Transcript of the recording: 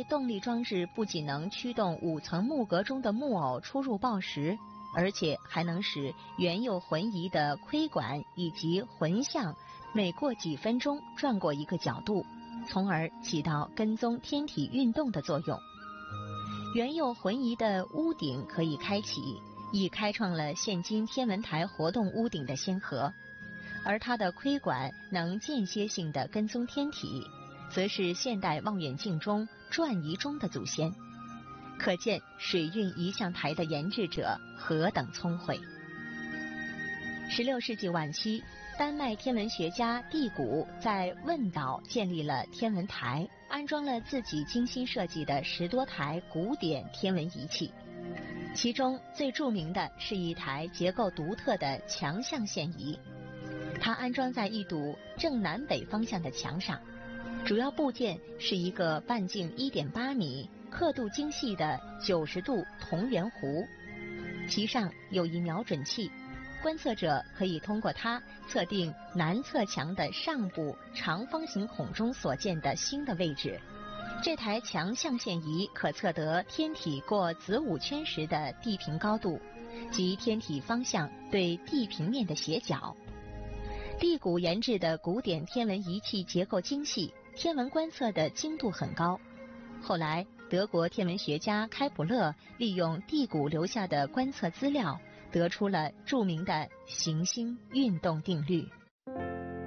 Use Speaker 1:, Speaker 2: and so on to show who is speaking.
Speaker 1: 动力装置不仅能驱动5层木格中的木偶出入报时，而且还能使原有浑仪的窥管以及浑像每过几分钟转过一个角度，从而起到跟踪天体运动的作用。原有浑仪的屋顶可以开启，已开创了现今天文台活动屋顶的先河，而它的窥管能间歇性地跟踪天体，则是现代望远镜中转移中的祖先。可见水运仪象台的研制者何等聪慧。16世纪晚期，丹麦天文学家蒂谷在问岛建立了天文台，安装了自己精心设计的10多台古典天文仪器。其中最著名的是一台结构独特的强象线仪，它安装在一堵正南北方向的墙上，主要部件是一个半径1.8米、刻度精细的90度铜圆弧，其上有一瞄准器，观测者可以通过它测定南侧墙的上部长方形孔中所见的星的位置。这台强象线仪可测得天体过子午圈时的地平高度及天体方向对地平面的斜角。蒂谷研制的古典天文仪器结构精细，天文观测的精度很高。后来德国天文学家开普勒利用蒂谷留下的观测资料，得出了著名的行星运动定律。